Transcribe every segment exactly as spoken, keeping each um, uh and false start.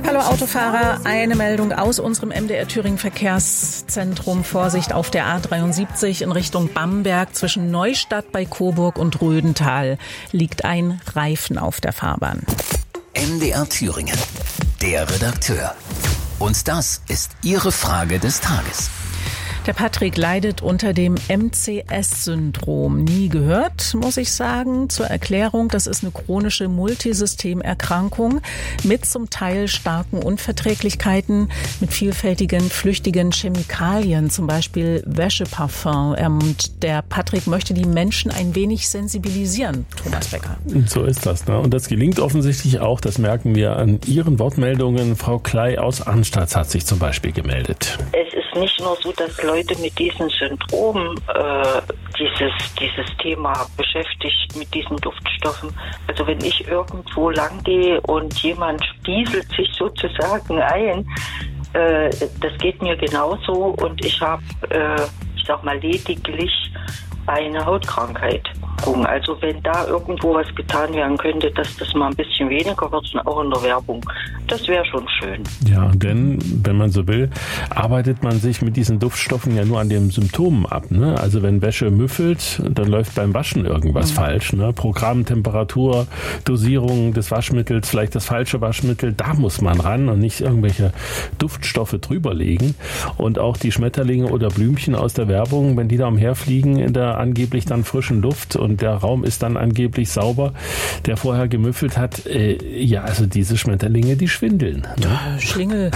Hallo Autofahrer, eine Meldung aus unserem M D R Thüringen Verkehrszentrum. Vorsicht auf der A dreiundsiebzig in Richtung Bamberg zwischen Neustadt bei Coburg und Rödental liegt ein Reifen auf der Fahrbahn. M D R Thüringen, der Redakteur. Und das ist Ihre Frage des Tages. Der Patrick leidet unter dem M C S-Syndrom. Nie gehört, muss ich sagen. Zur Erklärung, das ist eine chronische Multisystemerkrankung mit zum Teil starken Unverträglichkeiten, mit vielfältigen flüchtigen Chemikalien, zum Beispiel Wäscheparfum. Und der Patrick möchte die Menschen ein wenig sensibilisieren, Thomas Becker. So ist das, ne? Und das gelingt offensichtlich auch, das merken wir an Ihren Wortmeldungen. Frau Klei aus Arnstadt hat sich zum Beispiel gemeldet. Es ist nicht nur so, dass Leute mit diesem Syndrom äh, dieses, dieses Thema beschäftigt, mit diesen Duftstoffen. Also wenn ich irgendwo lang gehe und jemand spieselt sich sozusagen ein, äh, das geht mir genauso und ich habe, äh, ich sag mal, lediglich eine Hautkrankheit. Also wenn da irgendwo was getan werden könnte, dass das mal ein bisschen weniger wird, und auch in der Werbung, das wäre schon schön. Ja, denn, wenn man so will, arbeitet man sich mit diesen Duftstoffen ja nur an den Symptomen ab. Ne? Also wenn Wäsche müffelt, dann läuft beim Waschen irgendwas mhm. falsch. Ne? Programm, Temperatur, Dosierung des Waschmittels, vielleicht das falsche Waschmittel, da muss man ran und nicht irgendwelche Duftstoffe drüberlegen. Und auch die Schmetterlinge oder Blümchen aus der Werbung, wenn die da umherfliegen in der angeblich dann frischen Luft und der Raum ist dann angeblich sauber, der vorher gemüffelt hat, äh, ja, also diese Schmetterlinge, die schwindeln. Ne? Schlingel.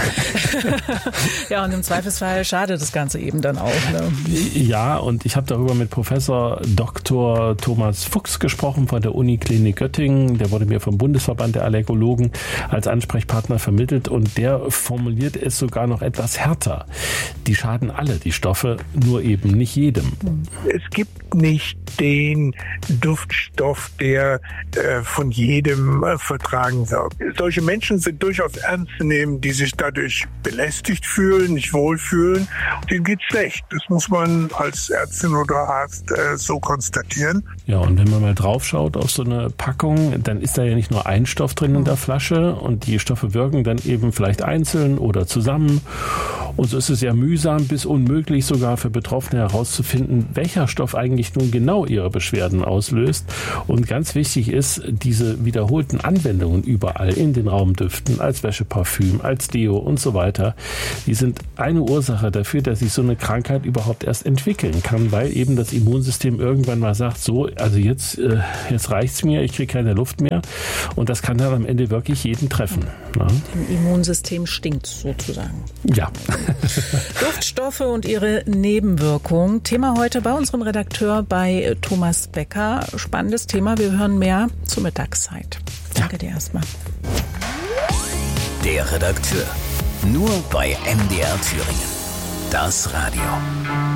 Ja, und im Zweifelsfall schadet das Ganze eben dann auch. Ne? Ja, und ich habe darüber mit Professor Doktor Thomas Fuchs gesprochen von der Uniklinik Göttingen. Der wurde mir vom Bundesverband der Allergologen als Ansprechpartner vermittelt und der formuliert es sogar noch etwas härter. Die schaden alle, die Stoffe, nur eben nicht jedem. Es gibt nicht den Duftstoff, der äh, von jedem äh, vertragen wird. Solche Menschen sind durchaus ernst zu nehmen, die sich dadurch belästigt fühlen, nicht wohlfühlen. Denen geht's schlecht. Das muss man als Ärztin oder Arzt äh, so konstatieren. Ja, und wenn man mal drauf schaut auf so eine Packung, dann ist da ja nicht nur ein Stoff drin in der Flasche und die Stoffe wirken dann eben vielleicht einzeln oder zusammen. Und so ist es ja mühsam bis unmöglich sogar für Betroffene herauszufinden, welcher Stoff eigentlich nun genau ihre Beschwerden auslöst. Und ganz wichtig ist, diese wiederholten Anwendungen überall in den Raumdüften, als Wäscheparfüm, als Deo und so weiter, die sind eine Ursache dafür, dass sich so eine Krankheit überhaupt erst entwickeln kann, weil eben das Immunsystem irgendwann mal sagt, so, also jetzt, äh, jetzt reicht's mir, ich kriege keine Luft mehr. Und das kann dann am Ende wirklich jeden treffen. Ja. Im Immunsystem stinkt sozusagen. Ja. Duftstoffe und ihre Nebenwirkungen. Thema heute bei unserem Redakteur, bei Thomas Becker. Spannendes Thema. Wir hören mehr zur Mittagszeit. Danke dir erstmal. Der Redakteur. Nur bei M D R Thüringen. Das Radio.